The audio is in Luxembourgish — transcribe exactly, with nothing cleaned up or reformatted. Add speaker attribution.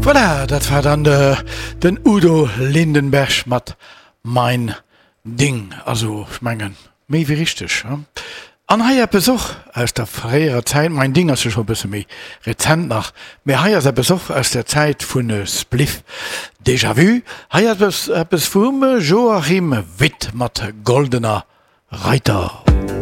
Speaker 1: Voilà, dat war dann de, den Udo Lindenberg mat mein Ding, also schmengen méi wie richtig. Ja? An haier Besuch aus der freier Zeit, mein Ding as schon bis méi rezent nach mir haier se Besuch aus der Zeit vun e Spliff. Déjà vu, haier bis bis vume Joachim Witt mat goldener Reiter.